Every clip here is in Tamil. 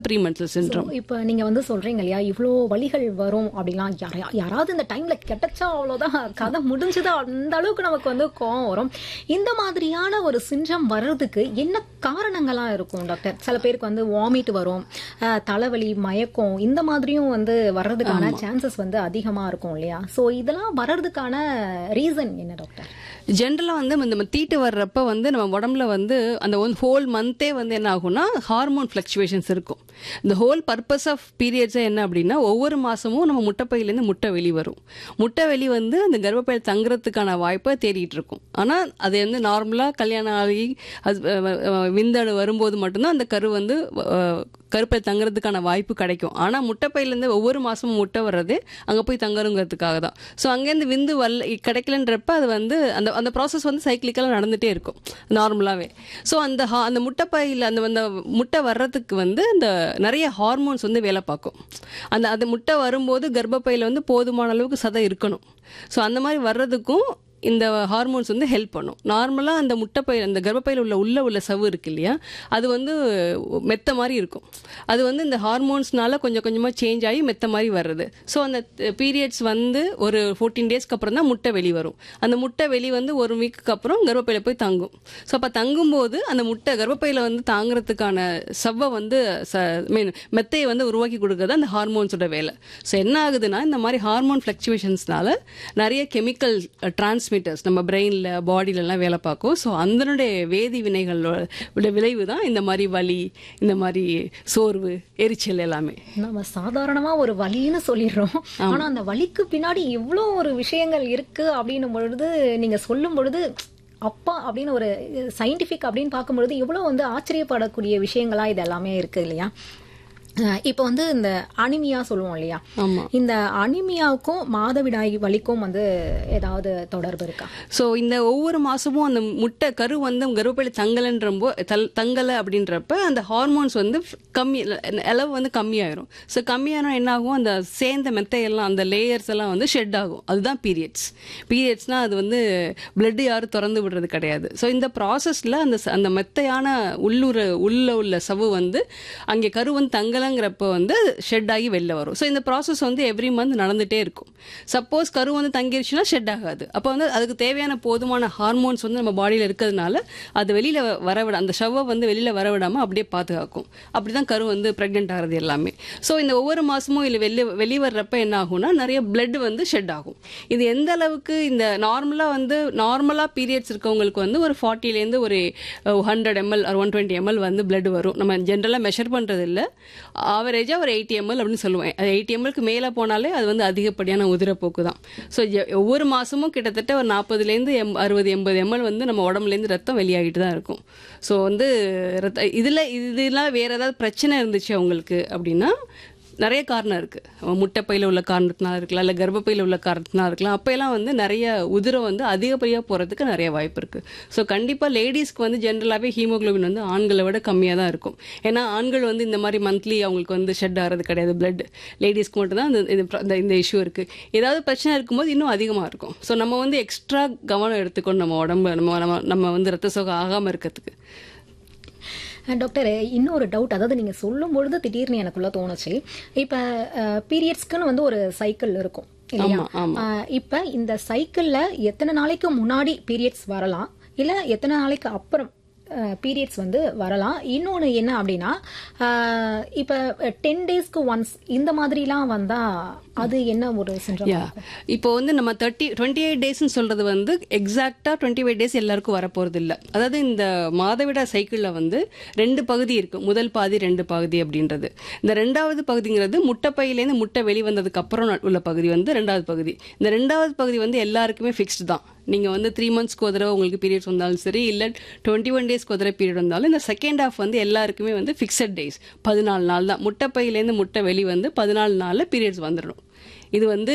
Premenstrual syndrome. இப்போ நீங்க வந்து சொல்றீங்க இல்லையா, இவ்வளோ வலிகள் வரும் அப்படிலாம், யாராவது இந்த டைம்ல கிடைச்சா அவ்வளோதான் கதை முடிஞ்சது, அந்த அளவுக்கு நமக்கு வந்து கோவம் வரும். இந்த மாதிரியான ஒரு சிண்ட்ரம் வர்றதுக்கு என்ன காரணங்களா இருக்கும் டாக்டர்? சில பேருக்கு வந்து வாமிட் வரும், தலைவலி, மயக்கம், இந்த மாதிரியும் வந்து வர்றதுக்கான சான்சஸ் வந்து அதிகமா இருக்கும் இல்லையா? ஸோ இதெல்லாம் வர்றதுக்கான ரீசன் என்ன டாக்டர்? ஜென்ரலாக வந்து நம்ம தீட்டு வர்றப்ப வந்து நம்ம உடம்புல வந்து அந்த ஹோல் மந்தே வந்து என்ன ஆகும்னா ஹார்மோன் ஃப்ளக்சுவேஷன்ஸ் இருக்கும். இந்த ஹோல் பர்பஸ் ஆஃப் பீரியட்ஸே என்ன அப்படின்னா, ஒவ்வொரு மாதமும் நம்ம முட்டைப்பையிலேருந்து முட்டை வெளி வரும். முட்டை வெளி வந்து அந்த கர்ப்பப்பையில் தங்குறதுக்கான வாய்ப்பை தேடிட்டு இருக்கும். ஆனால் அது வந்து நார்மலாக கல்யாணம் ஆகி அது விந்தணு வரும்போது மட்டும்தான் அந்த கரு வந்து கருப்பையில் தங்குறதுக்கான வாய்ப்பு கிடைக்கும். ஆனால் முட்டைப்பையிலேருந்து ஒவ்வொரு மாதமும் முட்டை வர்றது அங்கே போய் தங்குறதுக்காக தான். ஸோ அங்கேருந்து விந்து கிடைக்கலன்றப்ப அது வந்து அந்த அந்த ப்ராசஸ் வந்து சைக்கிளிக்கலாக நடந்துகிட்டே இருக்கும் நார்மலாகவே. ஸோ அந்த முட்டைப்பையில் அந்த முட்டை வர்றதுக்கு வந்து இந்த நிறைய ஹார்மோன்ஸ் வந்து வேலை பார்க்கும். அந்த முட்டை வரும்போது கர்ப்பப்பையில் வந்து போதுமான அளவுக்கு சதை இருக்கணும். ஸோ அந்த மாதிரி வர்றதுக்கும் இந்த ஹார்மோன்ஸ் வந்து ஹெல்ப் பண்ணும். நார்மலாக அந்த முட்டைப்பையில் அந்த கர்ப்பப்பையில் உள்ள சவ்வு இருக்கு இல்லையா, அது வந்து மெத்த மாதிரி இருக்கும். அது வந்து இந்த ஹார்மோன்ஸ்னால கொஞ்சம் கொஞ்சமாக சேஞ்ச் ஆகி மெத்த மாதிரி வர்றது. ஸோ அந்த பீரியட்ஸ் வந்து ஒரு 14 டேஸ்க்கு அப்புறம் தான் முட்டை வெளி வரும். அந்த முட்டை வெளி வந்து 1 வீக்குக்கு அப்புறம் கர்ப்பப்பையில் போய் தங்கும். ஸோ அப்போ தங்கும்போது அந்த முட்டை கர்ப்பப்பையில் வந்து தாங்கிறதுக்கான சவ்வை வந்து மெத்தையை வந்து உருவாக்கி கொடுக்குறது அந்த ஹார்மோன்ஸோட வேலை. ஸோ என்ன ஆகுதுன்னா, இந்த மாதிரி ஹார்மோன் ஃப்ளக்சுவேஷன்ஸ்னால நிறைய கெமிக்கல் டிரான்ஸ்மிட்டர்ஸ் நம்ம பிரெயினில் பாடியிலலாம் வேலை பார்க்கும். ஸோ அதனுடைய வேதி வினைகளோட விளைவு தான் இந்த மாதிரி வலி, இந்த மாதிரி சோர்வு, எரிச்சல் எல்லாமே. நம்ம சாதாரணமா ஒரு வலின்னு சொல்லிடுறோம், ஆனா அந்த வலிக்கு பின்னாடி இவ்வளோ ஒரு விஷயங்கள் இருக்கு அப்படின்னும் பொழுது, நீங்க சொல்லும் பொழுது அப்பா அப்படின்னு ஒரு சயின்டிஃபிக் அப்படின்னு பார்க்கும்பொழுது இவ்வளோ வந்து ஆச்சரியப்படக்கூடிய விஷயங்களா இது எல்லாமே இருக்கு இல்லையா? இப்போ வந்து இந்த அனிமியா சொல்லுவோம் இல்லையா, இந்த அனிமியாவுக்கும் மாதவிடாய் வலிக்கும் வந்து ஏதாவது தொடர்பு இருக்கா? ஸோ இந்த ஒவ்வொரு மாதமும் அந்த முட்டை கரு வந்து கர்ப்பப்பையில் தங்கலை அப்படின்றப்ப அந்த ஹார்மோன்ஸ் வந்து அளவு வந்து கம்மியாயிரும். ஸோ கம்மியான என்ன ஆகும், அந்த சேர்ந்த மெத்தையெல்லாம் அந்த லேயர்ஸ் எல்லாம் வந்து ஷெட் ஆகும். அதுதான் பீரியட்ஸ்னால் அது வந்து பிளட் யாரும் திறந்து விடுறது கிடையாது. ஸோ இந்த ப்ராசஸில் அந்த மெத்தையான உள்ள சவ்வு வந்து அங்கே கரு வந்து தங்கலைங்கிறப்ப வந்து ஷெட் ஆகி வெளில வரும். ஸோ இந்த ப்ராசஸ் வந்து எவ்ரி மந்த் நடந்துகிட்டே இருக்கும். சப்போஸ் கரு வந்து தங்கிருச்சுன்னா ஷெட் ஆகாது. அப்போ வந்து அதுக்கு தேவையான போதுமான ஹார்மோன்ஸ் வந்து நம்ம பாடியில் இருக்கிறதுனால அது வெளியில் அந்த ஷவ்வை வந்து வெளியில் வரவிடாமல் அப்படியே பாதுகாக்கும். அப்படி தான் கரு வந்து ப்ரெக்னென்ட் ஆகிறது எல்லாமே. ஸோ இந்த ஒவ்வொரு மாதமும் இல்லை வெளிவர்றப்ப என்ன ஆகும்னா, நிறைய பிளட் வந்து ஷெட் ஆகும். இது எந்த அளவுக்கு இந்த நார்மலாக பீரியட்ஸ் இருக்கவங்களுக்கு வந்து ஒரு 40லேருந்து ஒரு 100 ml ஒரு 120 ml வந்து பிளட் வரும். நம்ம ஜென்ரலாக மெஷர் பண்ணுறது இல்லை, ஆவரேஜாக ஒரு 80 ml அப்படின்னு சொல்லுவேன். அது 80 mlக்கு மேலே போனாலே அது வந்து அதிகப்படியான உதிரப்போக்கு தான். ஸோ ஒவ்வொரு மாதமும் கிட்டத்தட்ட ஒரு 40லேருந்து 60-80 ml வந்து நம்ம உடம்புலேருந்து ரத்தம் வெளியாகிட்டு தான் இருக்கும். ஸோ வந்து இதெல்லாம் வேறு ஏதாவது பிரச்சனை இருந்துச்சு அவங்களுக்கு அப்படின்னா நிறைய காரணம் இருக்குது. முட்டைப்பையில் உள்ள காரணத்தினால இருக்கலாம், இல்லை கர்ப்பப்பையில் உள்ள காரணத்தினால இருக்கலாம். அப்போல்லாம் வந்து நிறைய உதிரம் வந்து அதிகப்படியாக போகிறதுக்கு நிறைய வாய்ப்பு இருக்குது. ஸோ கண்டிப்பாக லேடிஸ்க்கு வந்து ஜென்ரலாகவே ஹீமோக்ளோபின் வந்து ஆண்களை விட கம்மியாக தான் இருக்கும். ஏன்னா ஆண்கள் வந்து இந்த மாதிரி மந்த்லி அவங்களுக்கு வந்து ஷெட் ஆகிறது கிடையாது பிளட். லேடிஸ்க்கு மட்டும்தான் இந்த இஷ்யூ இருக்குது. ஏதாவது பிரச்சனை இருக்கும்போது இன்னும் அதிகமாக இருக்கும். ஸோ நம்ம வந்து எக்ஸ்ட்ரா கவனம் எடுத்துக்கணும் நம்ம உடம்பு நம்ம வந்து ரத்த சோகை ஆகாமல் இருக்கிறதுக்கு. டாக்டர், இன்னொரு டவுட், அதாவது நீங்கள் சொல்லும் பொழுது திடீர்னு எனக்குள்ள தோணுச்சு. இப்போ பீரியட்ஸ்க்குன்னு வந்து ஒரு சைக்கிள் இருக்கும் இல்லையா? இப்போ இந்த சைக்கிளில் எத்தனை நாளைக்கு முன்னாடி பீரியட்ஸ் வரலாம், இல்லை எத்தனை நாளைக்கு அப்புறம் பீரியட்ஸ் வந்து வரலாம்? இன்னொன்று என்ன அப்படின்னா, இப்போ 10 டேஸ்க்கு ஒன்ஸ் இந்த மாதிரிலாம் வந்தால் அது என்ன ஒரு சிண்ட்ரோம்? இப்போ வந்து நம்ம 28 டேஸ்ன்னு சொல்கிறது வந்து எக்ஸாக்டாக 25 டேஸ் எல்லாருக்கும் வரப்போகிறது இல்லை. அதாவது இந்த மாதவிடா சைக்கிளில் வந்து 2 பகுதி இருக்குது. முதல் பாதி 2 பகுதி அப்படின்றது. இந்த 2வது பகுதிங்கிறது முட்டைப்பையிலேருந்து முட்டை வெளிவந்ததுக்கு அப்புறம் உள்ள பகுதி வந்து 2வது பகுதி. இந்த 2வது பகுதி வந்து எல்லாருக்குமே ஃபிக்ஸ்டு தான். நீங்கள் வந்து 3 மந்த்ஸ்க்கு ஒரு தடவை உங்களுக்கு பீரியட்ஸ் வந்தாலும் சரி, இல்லை 21 டேஸ்க்கு ஒரு தடவை பீரியட் வந்தாலும், இந்த செகண்ட் ஹாஃப் வந்து எல்லாருக்குமே வந்து ஃபிக்ஸட் டேஸ் 14 நாள் தான். முட்டைப்பையிலேருந்து முட்டை வெளி வந்து 14 நாளில் பீரியட்ஸ் வந்துடும். இது வந்து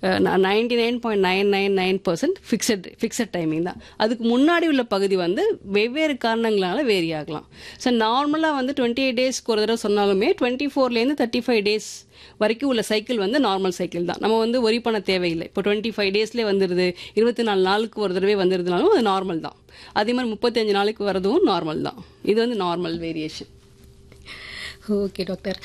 99.999% ஃபிக்ஸட் டைமிங் தான். அதுக்கு முன்னாடி உள்ள பகுதி வந்து வெவ்வேறு காரணங்களால வேரி ஆகலாம். ஸோ நார்மலாக வந்து 28 டேஸ்க்கு ஒரு தடவை சொன்னாலுமே 24லேருந்து 35 டேஸ் வரைக்கும் உள்ள சைக்கிள் வந்து நார்மல் சைக்கிள் தான். நம்ம வந்து ஒரி பண்ண தேவையில்லை. இப்போ 25 டேஸ்லேயே வந்துடுது, 24 நாளுக்கு ஒரு தடவை வந்துடுதுனாலும் அது நார்மல் தான். அதே மாதிரி 35 நாளைக்கு வரதும் நார்மல் தான். இது வந்து நார்மல் வேரியேஷன். Okay doctor.